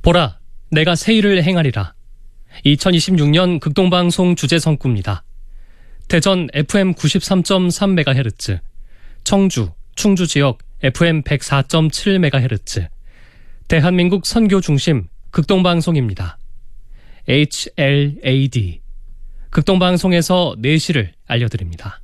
보라, 내가 새 일을 행하리라. 2026년 극동방송 주제 성구입니다. 대전 FM 93.3MHz, 청주, 충주 지역 FM 104.7MHz, 대한민국 선교 중심 극동방송입니다. HLAD, 극동방송에서 4시를 알려드립니다.